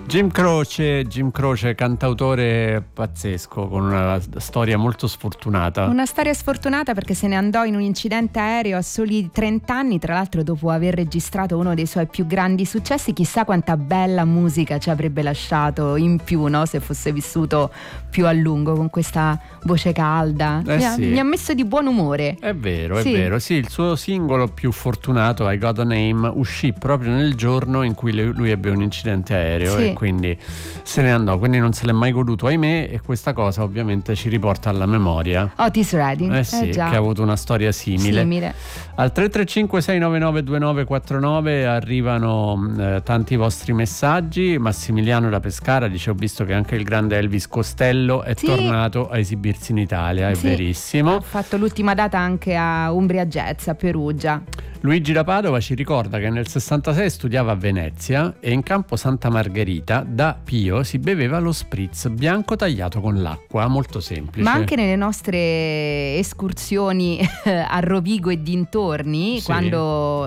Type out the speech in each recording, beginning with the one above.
Jim Croce, cantautore pazzesco, con una storia molto sfortunata. Una storia sfortunata perché se ne andò in un incidente aereo a soli 30 anni, tra l'altro dopo aver registrato uno dei suoi più grandi successi. Chissà quanta bella musica ci avrebbe lasciato in più, no? Se fosse vissuto più a lungo con questa voce calda. Mi ha messo di buon umore. È vero, è vero. Sì, il suo singolo più fortunato, I Got a Name, uscì proprio nel giorno in cui lui ebbe un incidente aereo e quindi se ne andò, quindi non se l'è mai goduto, ahimè, e questa cosa ovviamente ci riporta alla memoria Otis Redding, che ha avuto una storia simile. Al 335 699 2949 arrivano tanti vostri messaggi. Massimiliano da Pescara dice: ho visto che anche il grande Elvis Costello è tornato a esibirsi in Italia, è verissimo, ha fatto l'ultima data anche a Umbria Jazz a Perugia. Luigi da Padova ci ricorda che nel 66 studiava a Venezia e in campo Santa Margherita da Pio si beveva lo spritz bianco tagliato con l'acqua, molto semplice. Ma anche nelle nostre escursioni a Rovigo e dintorni, quando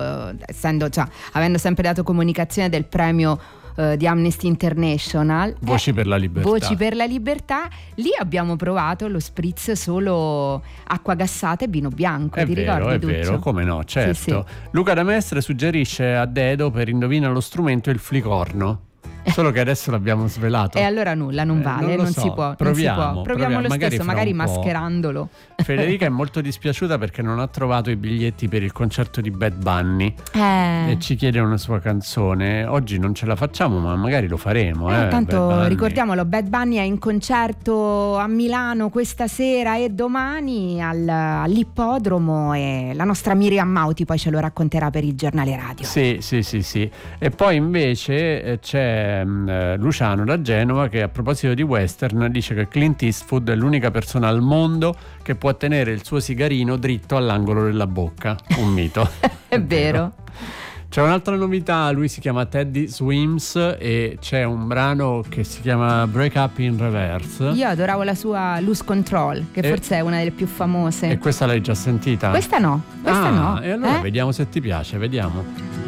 avendo sempre dato comunicazione del premio di Amnesty International, Voci per la libertà, lì abbiamo provato lo spritz solo acqua gassata e vino bianco. Ti ricordi, Duccio? È vero, come no, certo. Sì. Luca da Mestre suggerisce a dedo per indovina lo strumento il flicorno. Solo che adesso l'abbiamo svelato. E allora nulla, non vale, non si può. Proviamo lo stesso, magari mascherandolo. Federica è molto dispiaciuta perché non ha trovato i biglietti per il concerto di Bad Bunny e ci chiede una sua canzone. Oggi non ce la facciamo, ma magari lo faremo. Tanto ricordiamolo, Bad Bunny è in concerto a Milano questa sera e domani all'ippodromo, e la nostra Miriam Mauti poi ce lo racconterà per il giornale radio. Sì. E poi invece c'è Luciano da Genova che, a proposito di western, dice che Clint Eastwood è l'unica persona al mondo che può tenere il suo sigarino dritto all'angolo della bocca. Un mito. È vero. C'è un'altra novità, lui si chiama Teddy Swims e c'è un brano che si chiama Break Up in Reverse. Io adoravo la sua Lose Control, che forse è una delle più famose. E questa l'hai già sentita? Questa no. E allora vediamo se ti piace, vediamo.